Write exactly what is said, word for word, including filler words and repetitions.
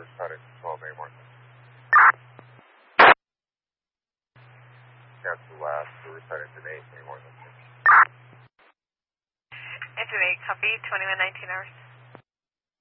River Cottage, twelve A one. Cancel last, Riverside engine eight, A one. Engine eight, copy, twenty-one nineteen hours.